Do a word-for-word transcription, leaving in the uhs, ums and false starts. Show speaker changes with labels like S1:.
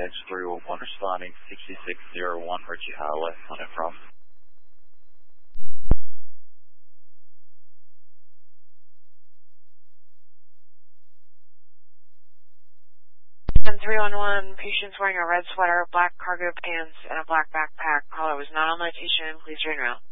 S1: Edge three one one responding sixty-six oh one Ritchie Highway, on it from.
S2: three one one, patient's wearing a red sweater, black cargo pants, and a black backpack. Caller was not on medication. Please reroute.